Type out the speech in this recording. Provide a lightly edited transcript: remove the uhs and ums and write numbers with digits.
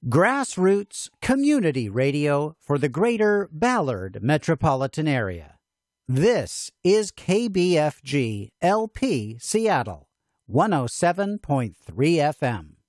Grassroots community radio for the greater Ballard metropolitan area. This is KBFG LP Seattle, 107.3 FM.